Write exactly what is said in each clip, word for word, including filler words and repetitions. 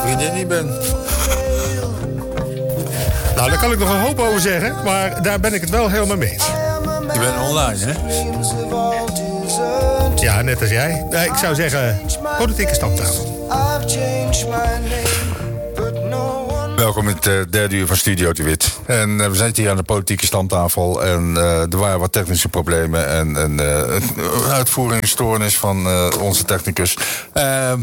vriendin niet ben. Nou, daar kan ik nog een hoop over zeggen, maar daar ben ik het wel helemaal mee eens. Je bent online, hè? Ja, net als jij. Ja, ik zou zeggen, politieke stamtafel. Welkom in het uh, derde uur van Studio de Wit. En uh, we zijn hier aan de politieke stamtafel. En uh, er waren wat technische problemen. En, en uh, een uitvoeringsstoornis van uh, onze technicus. Uh,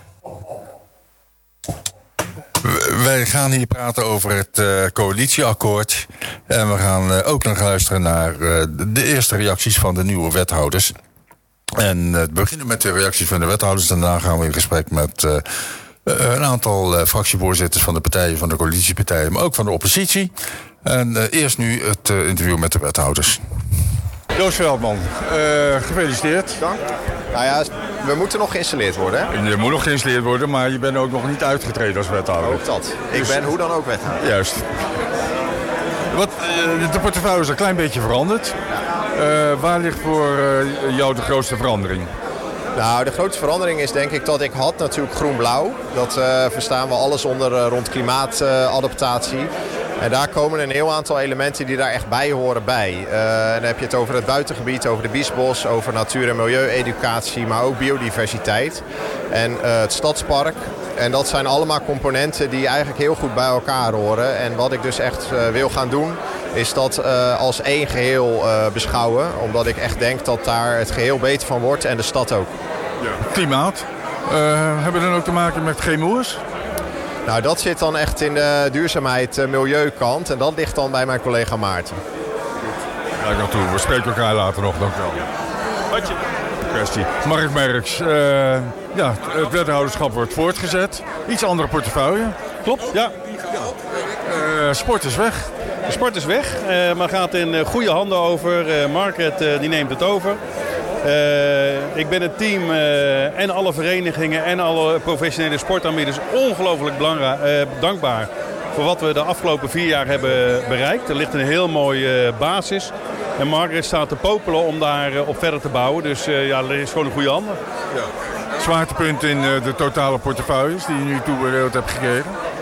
wij gaan hier praten over het uh, coalitieakkoord. En we gaan uh, ook nog luisteren naar uh, de eerste reacties van de nieuwe wethouders. En uh, we beginnen met de reacties van de wethouders. Daarna gaan we in gesprek met uh, uh, een aantal uh, fractievoorzitters van de partijen, van de coalitiepartijen, maar ook van de oppositie. En uh, eerst nu het uh, interview met de wethouders. Joost Veldman, uh, gefeliciteerd. Dank. Nou ja, we moeten nog geïnstalleerd worden, hè? Je moet nog geïnstalleerd worden, maar je bent ook nog niet uitgetreden als wethouder. Ook dat. Ik dus ben hoe dan ook wethouder. Juist. Wat, uh, de portefeuille is een klein beetje veranderd. Uh, waar ligt voor uh, jou de grootste verandering? Nou, de grootste verandering is denk ik dat ik had natuurlijk groen-blauw. Dat uh, verstaan we alles onder uh, rond klimaatadaptatie. Uh, en daar komen een heel aantal elementen die daar echt bij horen bij. Uh, dan heb je het over het buitengebied, over de Biesbos, over natuur- en milieueducatie, maar ook biodiversiteit. En uh, het stadspark. En dat zijn allemaal componenten die eigenlijk heel goed bij elkaar horen. En wat ik dus echt uh, wil gaan doen, is dat uh, als één geheel uh, beschouwen. Omdat ik echt denk dat daar het geheel beter van wordt en de stad ook. Ja. Klimaat. Uh, hebben we dan ook te maken met G M O's? Nou, dat zit dan echt in de duurzaamheid, uh, milieukant. En dat ligt dan bij mijn collega Maarten. Ja, ik naartoe. We spreken elkaar later nog, dank u wel. Wat je? Kwestie. Mark Merks, uh, ja, het wethouderschap wordt voortgezet. Iets andere portefeuille. Klopt, ja. Uh, sport is weg. De sport is weg, uh, maar gaat in uh, goede handen over. Uh, Margaret uh, die neemt het over. Uh, ik ben het team uh, en alle verenigingen en alle professionele sportaanbieders ongelooflijk belangrijk, uh, dankbaar voor wat we de afgelopen vier jaar hebben bereikt. Er ligt een heel mooie uh, basis. En Margaret staat te popelen om daar uh, op verder te bouwen. Dus uh, ja, er is gewoon een goede handen. Ja. Zwaartepunt in uh, de totale portefeuilles die je nu toebedeeld hebt gekregen?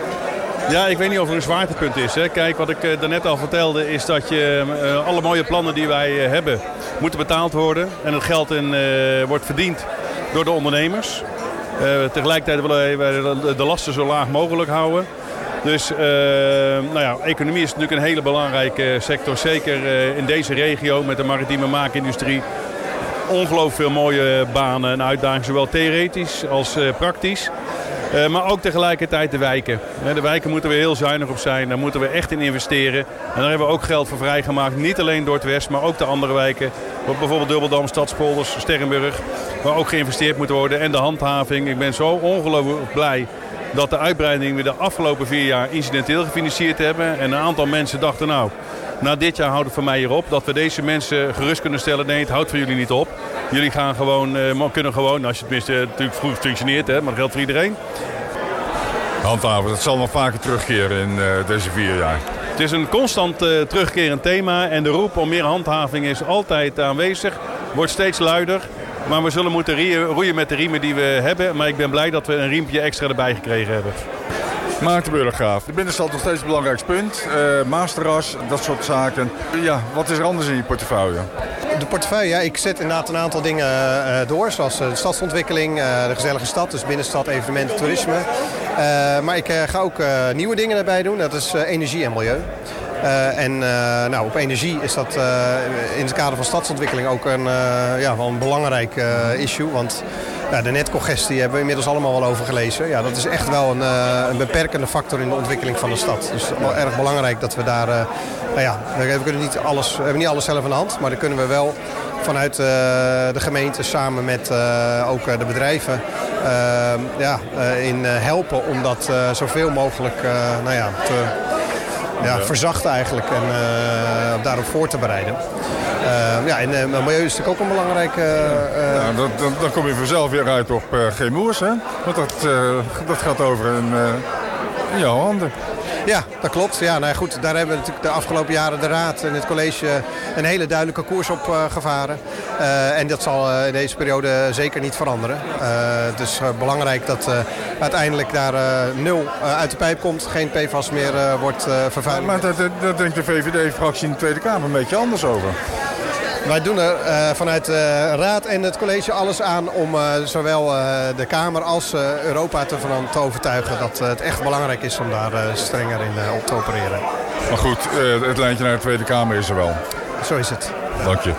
Ja, ik weet niet of er een zwaartepunt is. Hè. Kijk, wat ik uh, daarnet al vertelde is dat je uh, alle mooie plannen die wij uh, hebben moeten betaald worden. En het geld in, uh, wordt verdiend door de ondernemers. Uh, tegelijkertijd willen wij de lasten zo laag mogelijk houden. Dus uh, nou ja, economie is natuurlijk een hele belangrijke sector. Zeker uh, in deze regio met de maritieme maakindustrie. Ongelooflijk veel mooie banen en uitdagingen, zowel theoretisch als uh, praktisch. Uh, maar ook tegelijkertijd de wijken. De wijken moeten we heel zuinig op zijn. Daar moeten we echt in investeren. En daar hebben we ook geld voor vrijgemaakt. Niet alleen Dordtwest, maar ook de andere wijken. Bijvoorbeeld Dubbeldam, Stadspolders, Sterrenburg. Waar ook geïnvesteerd moet worden. En de handhaving. Ik ben zo ongelooflijk blij dat de uitbreiding we de afgelopen vier jaar incidenteel gefinancierd hebben. En een aantal mensen dachten, nou, na dit jaar houdt het van mij hierop. Dat we deze mensen gerust kunnen stellen. Nee, het houdt voor jullie niet op. Jullie gaan gewoon, uh, kunnen gewoon, als je tenminste natuurlijk vroeg functioneert, hè, maar dat geldt voor iedereen. Handhaven, dat zal nog vaker terugkeren in uh, deze vier jaar. Het is een constant uh, terugkerend thema en de roep om meer handhaving is altijd aanwezig. Wordt steeds luider, maar we zullen moeten rieën, roeien met de riemen die we hebben. Maar ik ben blij dat we een riempje extra erbij gekregen hebben. Maarten Burggraaf, de binnenstad nog steeds het belangrijkste punt. Uh, Maasterras, dat soort zaken. Ja, wat is er anders in die portefeuille? De portefeuille, ja, ik zet inderdaad een aantal dingen uh, door. Zoals uh, de stadsontwikkeling, uh, de gezellige stad, dus binnenstad, evenementen, toerisme. Uh, maar ik uh, ga ook uh, nieuwe dingen erbij doen. Dat is uh, energie en milieu. Uh, en uh, nou, op energie is dat uh, in het kader van stadsontwikkeling ook een, uh, ja, wel een belangrijk uh, issue. Want ja, de netcongestie hebben we inmiddels allemaal wel over gelezen. Ja, dat is echt wel een, uh, een beperkende factor in de ontwikkeling van de stad. Dus wel erg belangrijk dat we daar... Uh, nou ja, we, kunnen niet alles, we hebben niet alles zelf in de hand, maar dan kunnen we wel vanuit uh, de gemeente samen met uh, ook uh, de bedrijven uh, ja, uh, in uh, helpen om dat uh, zoveel mogelijk uh, nou ja, te... Ja, verzachten eigenlijk en uh, daarop voor te bereiden. Uh, ja, en uh, milieu is natuurlijk ook een belangrijke... Uh, ja, dat, dan, dan kom je vanzelf weer uit op uh, G M O's, hè? Want dat, uh, dat gaat over in, uh, in jouw handen. Ja, dat klopt. Ja, nou ja, goed, daar hebben we natuurlijk de afgelopen jaren de Raad en het college een hele duidelijke koers op uh, gevaren. Uh, en dat zal uh, in deze periode zeker niet veranderen. Uh, het is uh, belangrijk dat uh, uiteindelijk daar uh, nul uh, uit de pijp komt. Geen P F A S meer uh, wordt uh, vervuiling. Maar dat, dat denkt de V V D-fractie in de Tweede Kamer een beetje anders over. Wij doen er uh, vanuit de Raad en het college alles aan om uh, zowel uh, de Kamer als uh, Europa te, van, te overtuigen dat uh, het echt belangrijk is om daar uh, strenger in uh, op te opereren. Maar goed, uh, het lijntje naar de Tweede Kamer is er wel. Zo is het. Dank je.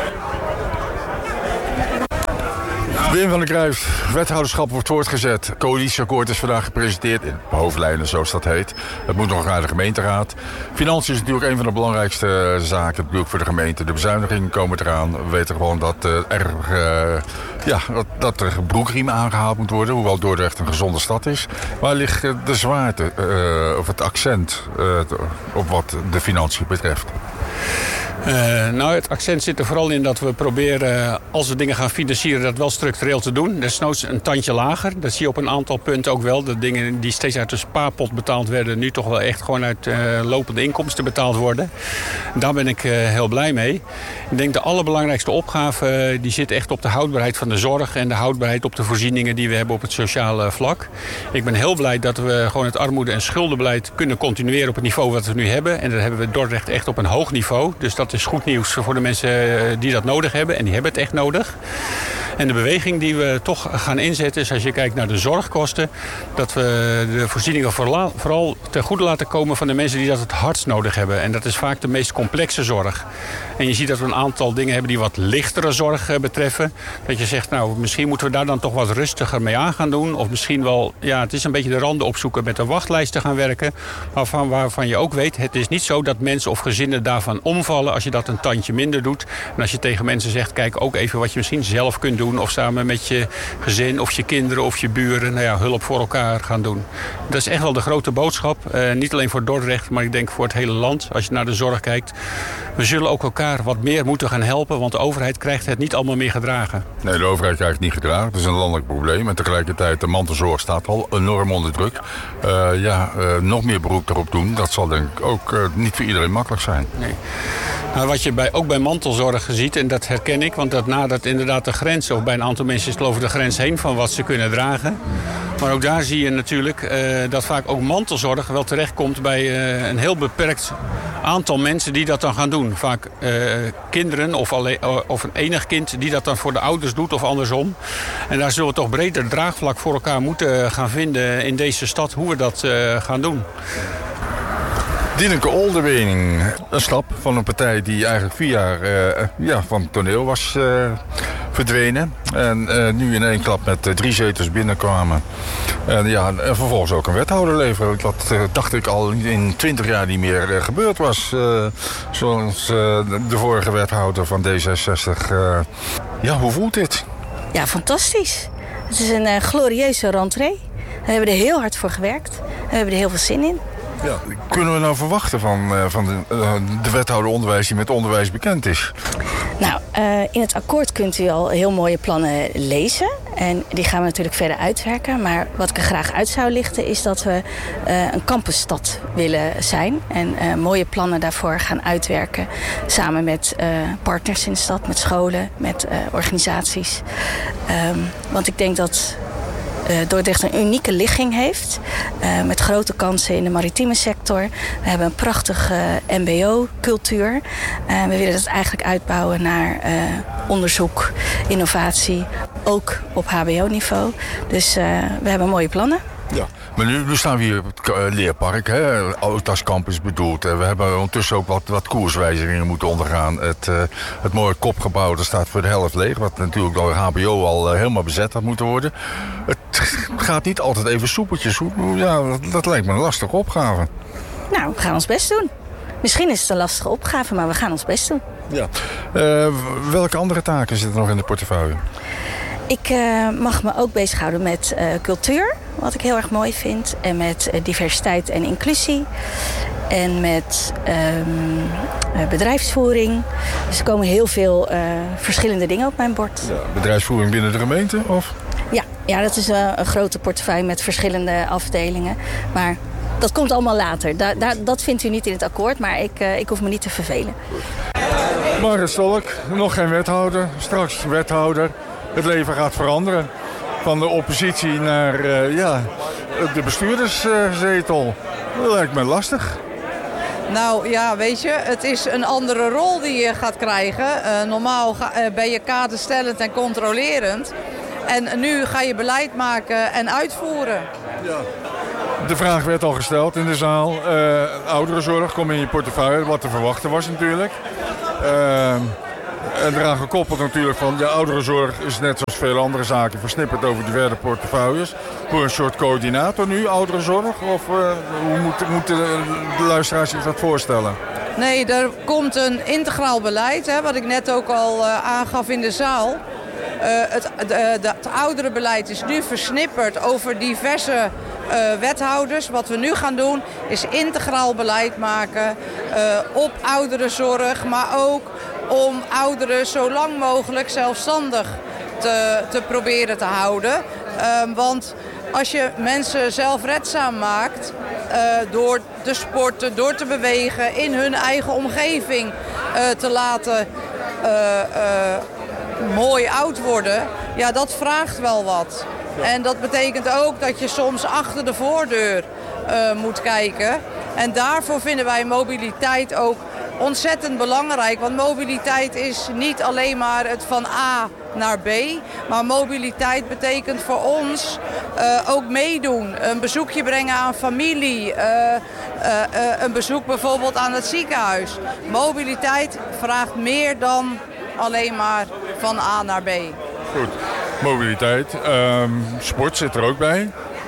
Wim van der Kruijf, wethouderschap wordt voortgezet. Coalitieakkoord is vandaag gepresenteerd in hoofdlijnen, zoals dat heet. Het moet nog naar de gemeenteraad. Financiën is natuurlijk een van de belangrijkste zaken natuurlijk voor de gemeente. De bezuinigingen komen eraan. We weten gewoon dat, uh, er, uh, ja, dat, dat er broekriem aangehaald moet worden. Hoewel Dordrecht een gezonde stad is. Waar ligt de zwaarte uh, of het accent uh, op wat de financiën betreft? Uh, nou, het accent zit er vooral in dat we proberen, als we dingen gaan financieren, dat wel structureel te doen. Desnoods een tandje lager. Dat zie je op een aantal punten ook wel. De dingen die steeds uit de spaarpot betaald werden, nu toch wel echt gewoon uit uh, lopende inkomsten betaald worden. Daar ben ik uh, heel blij mee. Ik denk de allerbelangrijkste opgave, uh, die zit echt op de houdbaarheid van de zorg en de houdbaarheid op de voorzieningen die we hebben op het sociale vlak. Ik ben heel blij dat we gewoon het armoede- en schuldenbeleid kunnen continueren op het niveau wat we nu hebben. En dat hebben we Dordrecht echt op een hoog niveau. Dus dat is goed nieuws voor de mensen die dat nodig hebben. En die hebben het echt nodig. En de beweging die we toch gaan inzetten is, als je kijkt naar de zorgkosten, dat we de voorzieningen vooral ten goede laten komen van de mensen die dat het hardst nodig hebben. En dat is vaak de meest complexe zorg. En je ziet dat we een aantal dingen hebben die wat lichtere zorg betreffen. Dat je zegt, nou, misschien moeten we daar dan toch wat rustiger mee aan gaan doen. Of misschien wel, ja, het is een beetje de randen opzoeken met de wachtlijsten gaan werken. Waarvan, waarvan je ook weet, het is niet zo dat mensen of gezinnen daarvan omvallen als je dat een tandje minder doet. En als je tegen mensen zegt, kijk ook even wat je misschien zelf kunt doen. Of samen met je gezin of je kinderen of je buren, nou ja, hulp voor elkaar gaan doen. Dat is echt wel de grote boodschap. Uh, niet alleen voor Dordrecht, maar ik denk voor het hele land. Als je naar de zorg kijkt. We zullen ook elkaar wat meer moeten gaan helpen. Want de overheid krijgt het niet allemaal meer gedragen. Nee, de overheid krijgt het niet gedragen. Het is een landelijk probleem. En tegelijkertijd, de mantelzorg staat al enorm onder druk. Uh, ja, uh, nog meer beroep erop doen. Dat zal denk ik ook uh, niet voor iedereen makkelijk zijn. Nee. Nou, wat je bij, ook bij mantelzorg ziet, en dat herken ik. Want dat nadert inderdaad de grens. Of bij een aantal mensen is het over de grens heen van wat ze kunnen dragen. Maar ook daar zie je natuurlijk uh, dat vaak ook mantelzorg wel terechtkomt bij uh, een heel beperkt aantal mensen die dat dan gaan doen. Vaak uh, kinderen of, alleen, uh, of een enig kind die dat dan voor de ouders doet of andersom. En daar zullen we toch breder draagvlak voor elkaar moeten gaan vinden in deze stad hoe we dat uh, gaan doen. Dineke Oldewening, een stap van een partij die eigenlijk vier jaar uh, ja, van het toneel was uh, verdwenen. En uh, nu in één klap met uh, drie zetels binnenkwamen. En, ja, en vervolgens ook een wethouder leveren. Dat uh, dacht ik al in twintig jaar niet meer uh, gebeurd was. Uh, zoals uh, de vorige wethouder van D zesenzestig. Uh, ja, hoe voelt dit? Ja, fantastisch. Het is een uh, glorieuze rentree. We hebben er heel hard voor gewerkt. We hebben er heel veel zin in. Ja, kunnen we nou verwachten van, uh, van de, uh, de wethouder onderwijs die met onderwijs bekend is? Nou, uh, in het akkoord kunt u al heel mooie plannen lezen. En die gaan we natuurlijk verder uitwerken. Maar wat ik er graag uit zou lichten is dat we uh, een campusstad willen zijn. En uh, mooie plannen daarvoor gaan uitwerken. Samen met uh, partners in de stad, met scholen, met uh, organisaties. Um, want ik denk dat Uh, Dordrecht een unieke ligging heeft. Uh, met grote kansen in de maritieme sector. We hebben een prachtige M B O-cultuur. Uh, we willen dat eigenlijk uitbouwen naar uh, onderzoek, innovatie. Ook op H B O-niveau. Dus uh, we hebben mooie plannen. Ja, maar nu, nu staan we hier op het uh, leerpark, hè, Otas Campus bedoeld. Uh, we hebben ondertussen ook wat, wat koerswijzigingen moeten ondergaan. Het, uh, het mooie kopgebouw, dat staat voor de helft leeg. Wat natuurlijk door H B O al uh, helemaal bezet had moeten worden. Het gaat niet altijd even soepeltjes. Ja, dat, dat lijkt me een lastige opgave. Nou, we gaan ons best doen. Misschien is het een lastige opgave, maar we gaan ons best doen. Ja. Uh, welke andere taken zitten nog in de portefeuille? Ik uh, mag me ook bezighouden met uh, cultuur, wat ik heel erg mooi vind. En met uh, diversiteit en inclusie. En met um, uh, bedrijfsvoering. Dus er komen heel veel uh, verschillende dingen op mijn bord. Ja, bedrijfsvoering binnen de gemeente? Of? Ja, ja, dat is uh, een grote portefeuille met verschillende afdelingen. Maar dat komt allemaal later. Da, da, dat vindt u niet in het akkoord, maar ik, uh, ik hoef me niet te vervelen. Marit Stolk, nog geen wethouder, straks wethouder. Het leven gaat veranderen. Van de oppositie naar uh, ja, de bestuurderszetel. Dat lijkt me lastig. Nou ja, weet je, het is een andere rol die je gaat krijgen. Uh, normaal ga, uh, ben je kaderstellend en controlerend. En nu ga je beleid maken en uitvoeren. Ja. De vraag werd al gesteld in de zaal. Uh, ouderenzorg, kom in je portefeuille, wat te verwachten was natuurlijk. Uh, en eraan gekoppeld natuurlijk van, ja, ouderenzorg is net zoals veel andere zaken versnipperd over diverse portefeuilles. Voor een soort coördinator nu, ouderenzorg? Of uh, hoe moeten moet de, de luisteraars zich dat voorstellen? Nee, er komt een integraal beleid, hè, wat ik net ook al uh, aangaf in de zaal. Uh, het, de, de, het ouderenbeleid is nu versnipperd over diverse uh, wethouders. Wat we nu gaan doen is integraal beleid maken uh, op ouderenzorg, maar ook om ouderen zo lang mogelijk zelfstandig te, te proberen te houden. Uh, want als je mensen zelfredzaam maakt uh, door te sporten, door te bewegen, in hun eigen omgeving uh, te laten uh, uh, mooi oud worden, ja, dat vraagt wel wat. Ja. En dat betekent ook dat je soms achter de voordeur uh, moet kijken. En daarvoor vinden wij mobiliteit ook ontzettend belangrijk. Want mobiliteit is niet alleen maar het van A naar B. Maar mobiliteit betekent voor ons uh, ook meedoen. Een bezoekje brengen aan familie. Uh, uh, uh, een bezoek bijvoorbeeld aan het ziekenhuis. Mobiliteit vraagt meer dan alleen maar van A naar B. Goed. Mobiliteit. Um, sport zit er ook bij.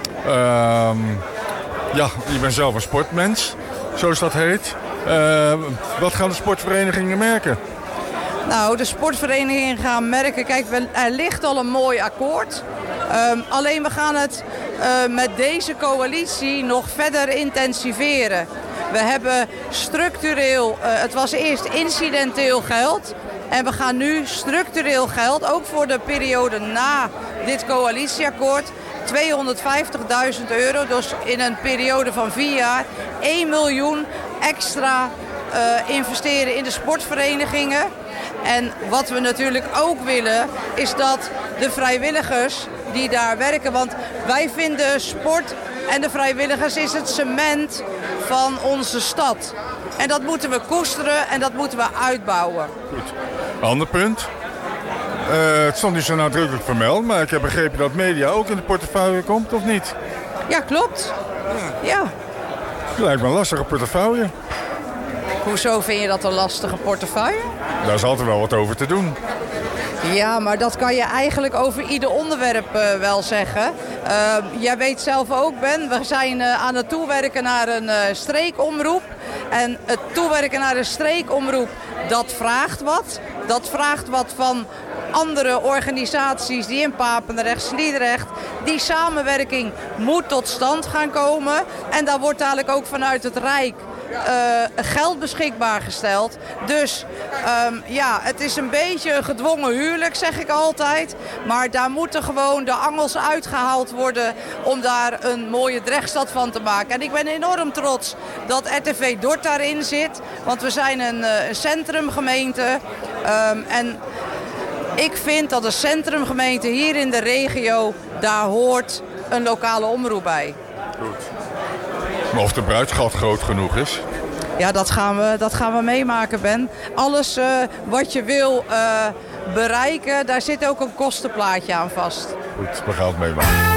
Um, ja, je bent zelf een sportmens, zoals dat heet. Uh, wat gaan de sportverenigingen merken? Nou, de sportverenigingen gaan merken, kijk, er ligt al een mooi akkoord. Um, alleen we gaan het uh, met deze coalitie nog verder intensiveren. We hebben structureel, uh, het was eerst incidenteel geld. En we gaan nu structureel geld, ook voor de periode na dit coalitieakkoord, tweehonderdvijftigduizend euro. Dus in een periode van vier jaar één miljoen extra uh, investeren in de sportverenigingen. En wat we natuurlijk ook willen is dat de vrijwilligers die daar werken, want wij vinden sport en de vrijwilligers is het cement van onze stad. En dat moeten we koesteren en dat moeten we uitbouwen. Goed. Ander punt. Uh, het stond niet zo nadrukkelijk vermeld, maar ik heb begrepen dat media ook in de portefeuille komt, of niet? Ja, klopt. Ja. Ja. Het lijkt me een lastige portefeuille. Hoezo vind je dat een lastige portefeuille? Daar is altijd wel wat over te doen. Ja, maar dat kan je eigenlijk over ieder onderwerp uh, wel zeggen. Uh, jij weet zelf ook, Ben, we zijn uh, aan het toewerken naar een uh, streekomroep. En het toewerken naar een streekomroep, dat vraagt wat. Dat vraagt wat van andere organisaties die in Papendrecht, Sliedrecht, die samenwerking moet tot stand gaan komen. En daar wordt dadelijk ook vanuit het Rijk Uh, geld beschikbaar gesteld. Dus um, ja, het is een beetje een gedwongen huwelijk, zeg ik altijd. Maar daar moeten gewoon de angels uitgehaald worden om daar een mooie Drechtstad van te maken. En ik ben enorm trots dat R T V Dort daarin zit. Want we zijn een, uh, een centrumgemeente. Um, en ik vind dat een centrumgemeente hier in de regio, daar hoort een lokale omroep bij. Goed. Maar of de bruidschat groot genoeg is? Ja, dat gaan we, dat gaan we meemaken, Ben. Alles uh, wat je wil uh, bereiken, daar zit ook een kostenplaatje aan vast. Goed, we gaan het meemaken.